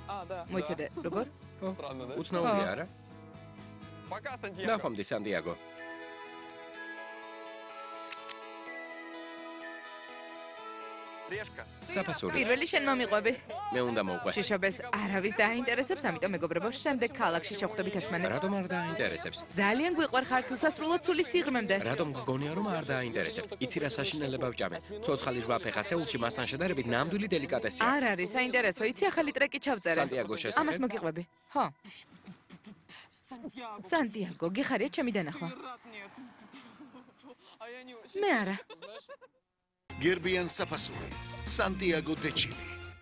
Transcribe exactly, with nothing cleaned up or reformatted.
მოიცადე, როგორ? უცნაური არა? ნახვამდის სანტიაგო. საფასური. პირველი შენ მომიყვები. მე უნდა მოვყვე. შიშობეს არავის დაინტერესებს, ამიტომ მეგობრებო, შემდეგ ქალაქში შევხვდებით ერთმანეთს. რატომ არ დაინტერესებს? ძალიან გვიყვარხართ უსასრულოდ სული სიღრმემდე. რატომ გგონია რომ არ დაინტერესებთ? იცი რა საშინელება ვჭამე. ცოცხალი რვა ფეხა სეულში მასთან შედარებით ნამდვილი დელიკატესია. არ არის საინტერესო, იცი ახალი ტრეკი ჩავწერე. სანტიაგო შესახებ? ამას მოგიყვები. ხო. სანტიაგო, გიხარია ჩემი დანახვა? მე არა. გერბიან საფასური, სანტიაგო დე ჩილი.